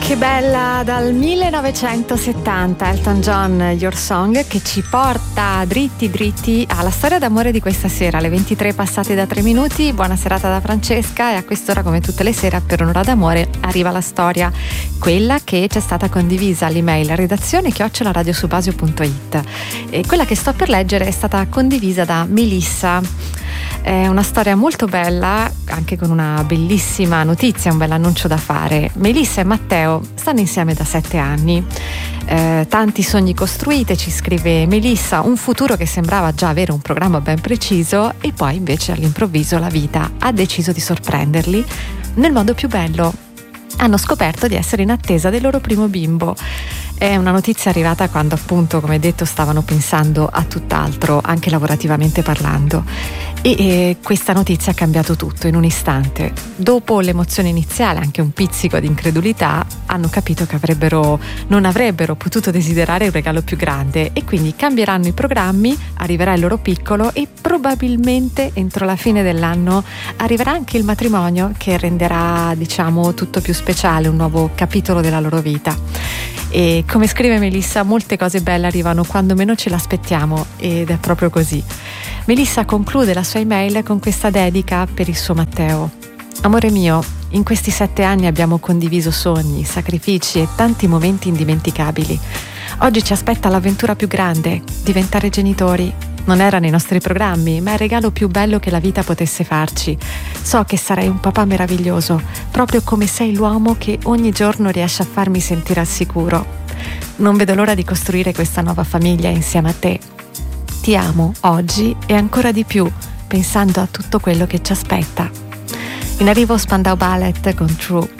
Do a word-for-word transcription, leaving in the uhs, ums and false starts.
Che bella, dal millenovecentosettanta Elton John, Your Song, che ci porta dritti dritti alla storia d'amore di questa sera, alle ventitré passate da tre minuti. Buona serata da Francesca, e a quest'ora, come tutte le sere, per un'ora d'amore arriva la storia, quella che ci è stata condivisa all'email redazione chiocciola radiosubasio punto it, e quella che sto per leggere è stata condivisa da Melissa. È una storia molto bella, anche con una bellissima notizia, un bel annuncio da fare. Melissa e Matteo stanno insieme da sette anni. Eh, tanti sogni costruiti, ci scrive Melissa, un futuro che sembrava già avere un programma ben preciso, e poi invece all'improvviso la vita ha deciso di sorprenderli nel modo più bello. Hanno scoperto di essere in attesa del loro primo bimbo. È una notizia arrivata quando, appunto, come detto, stavano pensando a tutt'altro, anche lavorativamente parlando. E, e questa notizia ha cambiato tutto in un istante. Dopo l'emozione iniziale, anche un pizzico di incredulità, hanno capito che avrebbero, non avrebbero potuto desiderare un regalo più grande, e quindi cambieranno i programmi, arriverà il loro piccolo, e probabilmente entro la fine dell'anno arriverà anche il matrimonio, che renderà, diciamo, tutto più speciale, un nuovo capitolo della loro vita. E come scrive Melissa, molte cose belle arrivano quando meno ce l'aspettiamo, ed è proprio così. Melissa conclude la sua email con questa dedica per il suo Matteo. Amore mio, in questi sette anni abbiamo condiviso sogni, sacrifici e tanti momenti indimenticabili. Oggi ci aspetta l'avventura più grande, diventare genitori. Non era nei nostri programmi, ma è il regalo più bello che la vita potesse farci. So che sarai un papà meraviglioso, proprio come sei l'uomo che ogni giorno riesce a farmi sentire al sicuro. Non vedo l'ora di costruire questa nuova famiglia insieme a te. Ti amo oggi e ancora di più, pensando a tutto quello che ci aspetta. In arrivo Spandau Ballet con True.